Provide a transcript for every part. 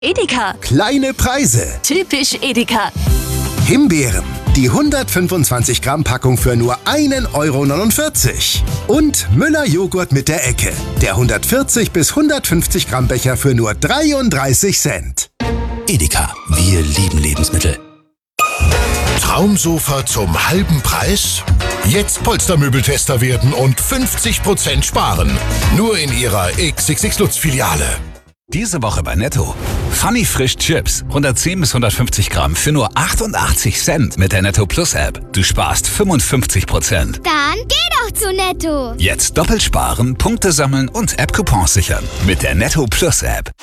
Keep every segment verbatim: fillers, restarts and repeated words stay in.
Edeka. Kleine Preise. Typisch Edeka. Himbeeren. Die hundertfünfundzwanzig Gramm Packung für nur ein Euro neunundvierzig. Und Müller Joghurt mit der Ecke. Der hundertvierzig bis hundertfünfzig Gramm Becher für nur dreiunddreißig Cent. Edeka, wir lieben Lebensmittel. Traumsofa zum halben Preis? Jetzt Polstermöbeltester werden und fünfzig Prozent sparen. Nur in Ihrer X X X Lutz-Filiale. Diese Woche bei Netto. Funny Frisch Chips. hundertzehn bis hundertfünfzig Gramm für nur achtundachtzig Cent mit der Netto Plus App. Du sparst fünfundfünfzig Prozent. Dann geh doch zu Netto. Jetzt doppelt sparen, Punkte sammeln und App-Coupons sichern. Mit der Netto Plus App.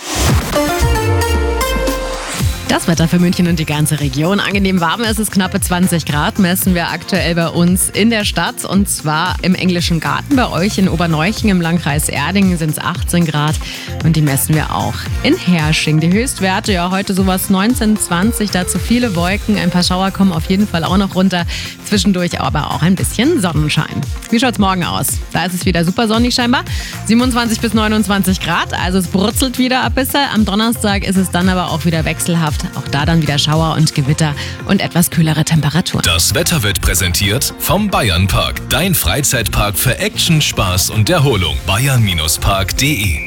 Das Wetter für München und die ganze Region. Angenehm warm ist es, knappe zwanzig Grad messen wir aktuell bei uns in der Stadt. Und zwar im Englischen Garten. Bei euch in Oberneuchen im Landkreis Erding sind es achtzehn Grad. Und die messen wir auch in Hersching. Die Höchstwerte ja heute sowas neunzehn, zwanzig. Dazu viele Wolken. Ein paar Schauer kommen auf jeden Fall auch noch runter. Zwischendurch aber auch ein bisschen Sonnenschein. Wie schaut's morgen aus? Da ist es wieder super sonnig scheinbar. siebenundzwanzig bis neunundzwanzig Grad. Also es brutzelt wieder ab bisschen. Am Donnerstag ist es dann aber auch wieder wechselhaft. Auch da dann wieder Schauer und Gewitter und etwas kühlere Temperaturen. Das Wetter wird präsentiert vom Bayernpark. Dein Freizeitpark für Action, Spaß und Erholung. bayern Park punkt de.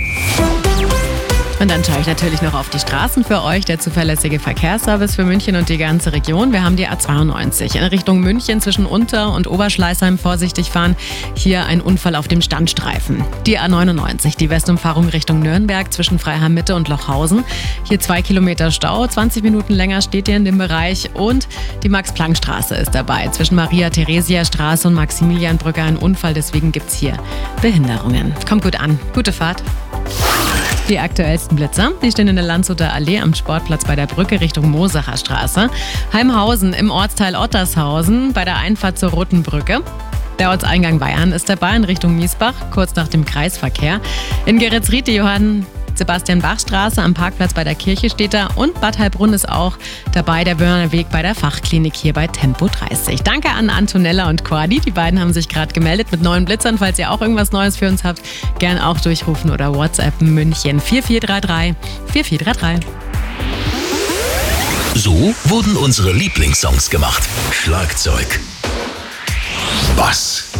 Und dann schaue ich natürlich noch auf die Straßen für euch, der zuverlässige Verkehrsservice für München und die ganze Region. Wir haben die A zweiundneunzig in Richtung München zwischen Unter- und Oberschleißheim vorsichtig fahren. Hier ein Unfall auf dem Standstreifen. Die A neunundneunzig, die Westumfahrung Richtung Nürnberg zwischen Freiham Mitte und Lochhausen. Hier zwei Kilometer Stau, zwanzig Minuten länger steht ihr in dem Bereich. Und die Max-Planck-Straße ist dabei. Zwischen Maria-Theresia-Straße und Maximilianbrücke ein Unfall, deswegen gibt es hier Behinderungen. Kommt gut an, gute Fahrt. Die aktuellsten Blitzer, die stehen in der Landshuter Allee am Sportplatz bei der Brücke Richtung Moosacher Straße. Heimhausen im Ortsteil Ottershausen bei der Einfahrt zur Roten Brücke. Der Ortseingang Bayern ist dabei in Richtung Miesbach, kurz nach dem Kreisverkehr. In Geretsried die Johann Sebastian Bach Straße am Parkplatz bei der Kirche steht da und Bad Heilbrunn ist auch dabei, der Börner Weg bei der Fachklinik hier bei Tempo dreißig. Danke an Antonella und Cordi, die beiden haben sich gerade gemeldet mit neuen Blitzern. Falls ihr auch irgendwas Neues für uns habt, gern auch durchrufen oder WhatsApp München vier vier drei drei vier vier drei drei. So wurden unsere Lieblingssongs gemacht. Schlagzeug, Bass,